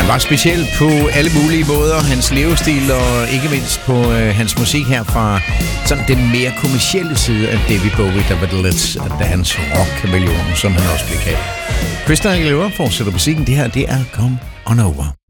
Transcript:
var speciel på alle mulige måder. Hans levestil og ikke mindst på hans musik her fra sådan den mere kommercielle side af David Bowie, der var lidt dance rock-kameleon, som han også blev kaldt. Christian Aguilera fortsætter musikken. Det her, det er Come On Over.